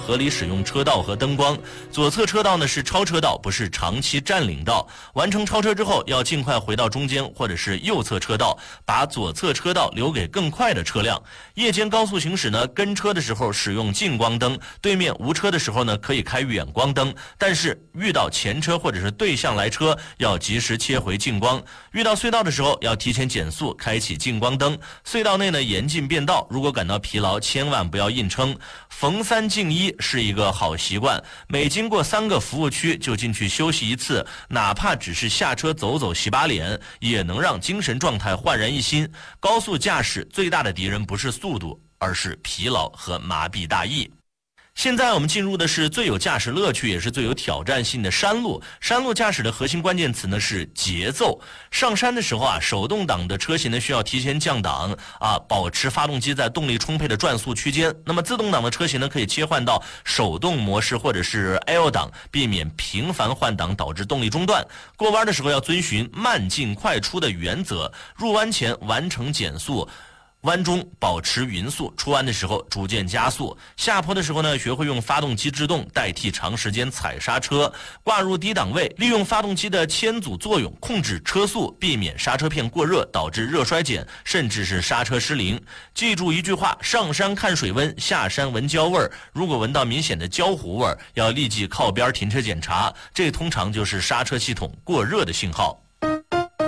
合理使用车道和灯光。左侧车道呢是超车道，不是长期占领道。完成超车之后，要尽快回到中间或者是右侧车道，把左侧车道留给更快的车辆。夜间高速行驶呢，跟车的时候使用近光灯，对面无车的时候呢，可以开远光灯，但是遇到前车或者是对向来车，要及时切回近光。遇到隧道的时候，要提前减速，开启近光灯。隧道内呢，严禁变道，如果感到疲劳，千万不要硬撑。逢3进1是一个好习惯，每经过3个服务区就进去休息一次，哪怕只是下车走走洗把脸，也能让精神状态焕然一新。高速驾驶最大的敌人不是速度，而是疲劳和麻痹大意。现在我们进入的是最有驾驶乐趣也是最有挑战性的山路。山路驾驶的核心关键词呢是节奏。上山的时候手动挡的车型呢需要提前降档保持发动机在动力充沛的转速区间。那么自动挡的车型呢可以切换到手动模式或者是 L 档，避免频繁换挡导致动力中断。过弯的时候要遵循慢进快出的原则，入弯前完成减速，弯中保持匀速，出弯的时候逐渐加速。下坡的时候呢，学会用发动机制动代替长时间踩刹车，挂入低档位，利用发动机的牵阻作用控制车速，避免刹车片过热导致热衰减，甚至是刹车失灵。记住一句话：上山看水温，下山闻焦味儿。如果闻到明显的焦糊味儿，要立即靠边停车检查，这通常就是刹车系统过热的信号。